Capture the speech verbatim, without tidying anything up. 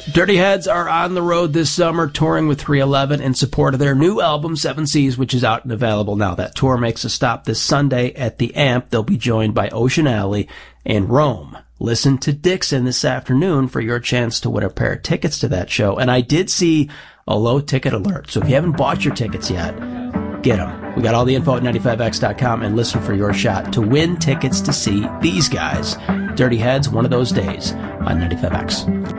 Dirty Heads are on the road this summer, touring with three eleven in support of their new album, Seven Seas, which is out and available now. That tour makes a stop this Sunday at the Amp. They'll be joined by Ocean Alley and Rome. Listen to Dixon this afternoon for your chance to win a pair of tickets to that show. And I did see a low ticket alert, so if you haven't bought your tickets yet, get them. We got all the info at ninety-five x dot com, and listen for your shot to win tickets to see these guys. Dirty Heads, one of those days on ninety-five X.